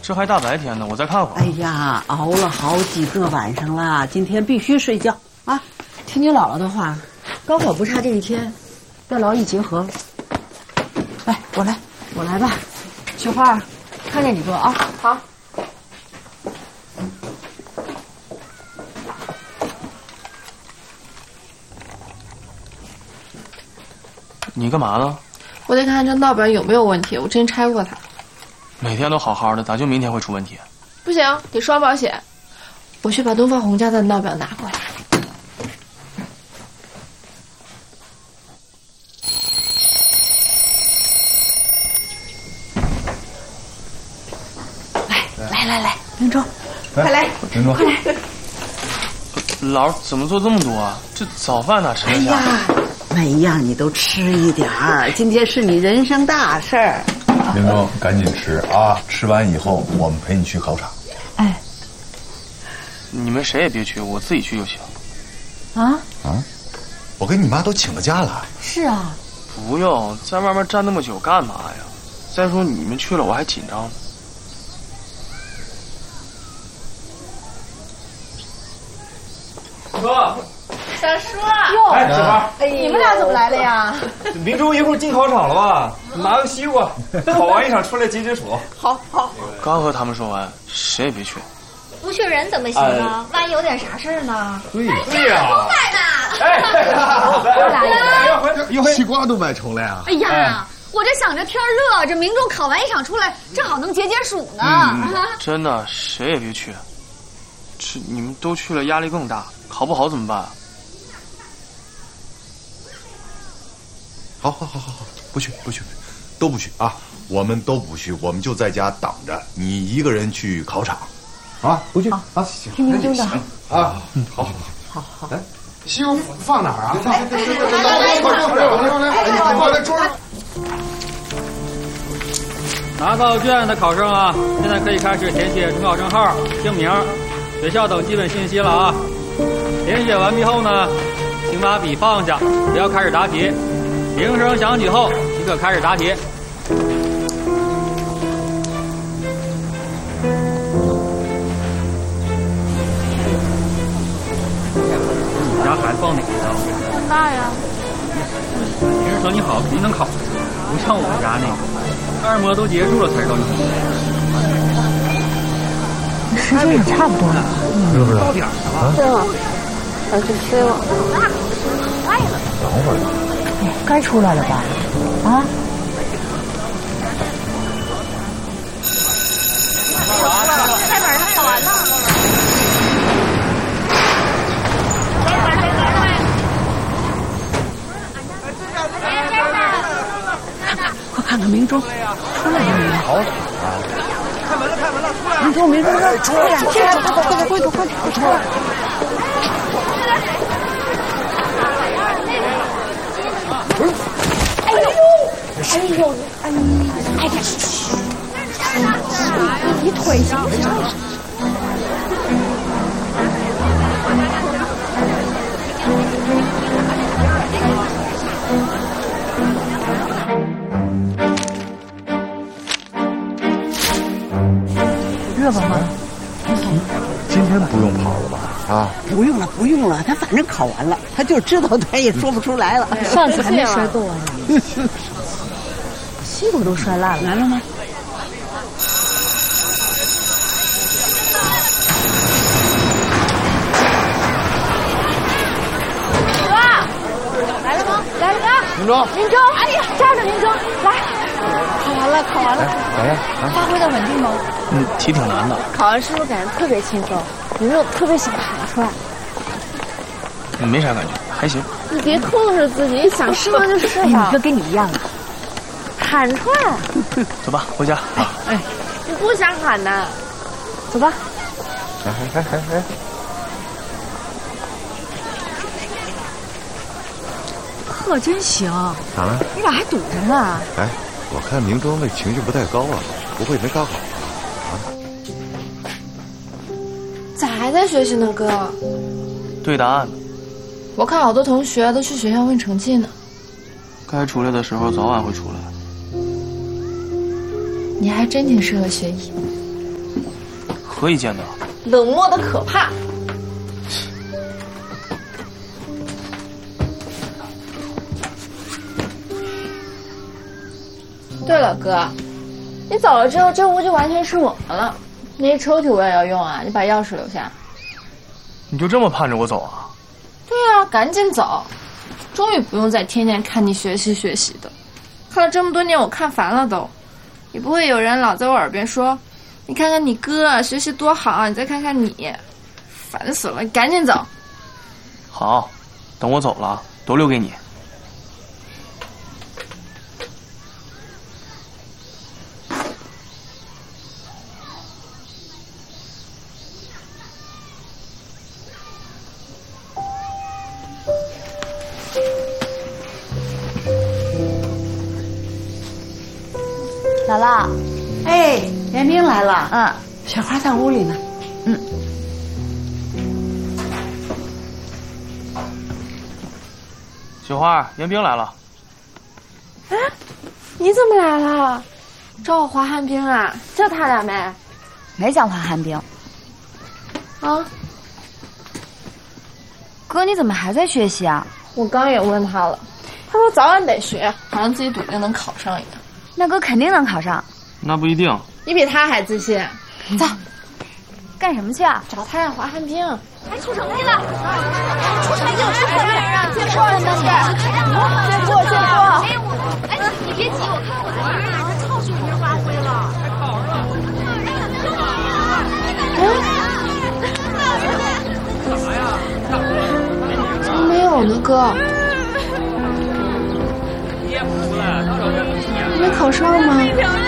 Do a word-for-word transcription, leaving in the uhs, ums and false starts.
这还大白天呢，我再看会儿。 哎呀，熬了好几个晚上了，今天必须睡觉啊！ 听你姥姥的话，高考不差这一天，要劳逸结合。 来，我来， 我来吧。菊花，看着你做啊。好。 你干嘛呢？ 我得看看这闹表有没有问题，我之前拆过它。 每天都好好的，咋就明天会出问题？ 不行，得双保险。我去把东方红家的闹表拿过来。 来来来来，明珠，快来， 明珠， 快来。 姥怎么做这么多啊？这早饭哪吃得下？ 哎呀，每样你都吃一点儿，今天是你人生大事儿。 明珠，赶紧吃啊！吃完以后，我们陪你去考场。 哎， 你们谁也别去，我自己去就行。 啊啊！我跟你妈都请了假了。 是啊。 不用，在外面站那么久干嘛呀？再说你们去了，我还紧张呢。 哥， 小叔， 哟，哎，小花， 哎，你们俩怎么来了呀？ 明珠一会儿进考场了吧？拿个西瓜，考完一场出来解解暑。 好好。 刚和他们说完，谁也别去。 不去人怎么行啊？万一有点啥事儿呢？ 对对呀。 都买呢。 哎， 来，西瓜都买成了呀！ 哎呀，我这想着天热，这明珠考完一场出来，正好能解解暑呢。 嗯、真的，谁也别去。这你们都去了，压力更大，考不好怎么办啊？ 好好好好好，不去不去，都不去啊！我们都不去，我们就在家等着你一个人去考场，啊，不去啊！行， 听明珠的啊，嗯，好好好好。 来， 西瓜放哪儿啊？ 来来来，过来桌上。 拿到卷的考生啊，现在可以开始填写准考证号、姓名、学校等基本信息了啊。填写完毕后呢，请把笔放下，不要开始答题。铃声响起后，即可开始答题。你家孩子报哪个呢？ 很大呀。 平时成绩好肯定能考，不像我们家那个，二模都结束了才知道你。 时间也差不多了， 是不是？ 到点了吧？ 对了，二十七了。 快了。 等会儿。 该出来了吧？啊！ 开门了，考完了。 快看看明珠，出来了没有？ 好点啊！ 开门了，开门了，出来！ 明珠，明珠， 出来！ 出来！快快快快快快出来！ 哎呦，哎呦，哎哎呀，你腿行不行？ 热巴吗？ 今天不用跑了吧？啊， 不用了，不用了，他反正考完了，他就知道他也说不出来了。 上次还没摔够啊，屁股都摔烂了。 来了吗？ 来了吗？来了吗？ 明珠， 明珠，哎呀，站着，明珠，来，考完了，考完了， 咋样？ 发挥的稳定吗？ 嗯，题挺难的。 考完是不是感觉特别轻松？有没有特别想喊出来？ 没啥感觉，还行。 你别控制自己，想试了就试哎， 吧。 你哥跟你一样啊， 喊出来！ 走吧，回家。哎哎， 你不想喊呐？走吧。 哎哎哎哎！ 呵，真行。 咋了？ 你俩还赌着呢？ 哎，我看明珠那情绪不太高啊，不会没高考啊？ 咋还在学习呢，哥？ 对答案呢。 我看好多同学都去学校问成绩呢。 该出来的时候早晚会出来。 你还真挺适合学医。 何以见得？ 冷漠的可怕。对了，哥，你走了之后，这屋就完全是我们了。那些抽屉我也要用啊，你把钥匙留下。 你就这么盼着我走啊？ 对啊，赶紧走，终于不用再天天看你学习学习的，看了这么多年，我看烦了都。也不会有人老在我耳边说，你看看你哥学习多好，你再看看你，烦死了！你赶紧走。 好，等我走了，都留给你。 姥姥， 哎，袁冰来了。 嗯， 雪花在屋里呢。 嗯。 雪花，袁冰来了。 哎，你怎么来了？找我滑旱冰啊？叫他俩没？ 没叫滑旱冰。 啊？ 哥，你怎么还在学习啊？ 我刚也问他了，他说早晚得学，好像自己笃定能考上一样。 那哥肯定能考上。 那不一定。 你比他还自信。 走，干什么去啊？ 找他俩滑旱冰。 哎，出场来了！出场有事可人啊！ 接过了呢你，接过接过。 哎我，哎你别急，我看我来。超水平发挥了。 哎，怎么没有呢，哥？你没考上吗？